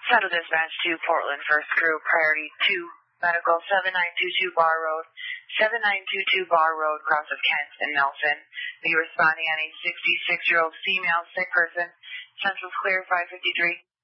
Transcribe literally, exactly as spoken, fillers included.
Settle dispatch to Portland First Crew, priority two, medical seven nine two two Bar Road, seven nine two two Bar Road, cross of Kent and Nelson. Be responding on a sixty-six-year-old female sick person. Central's clear, five fifty-three.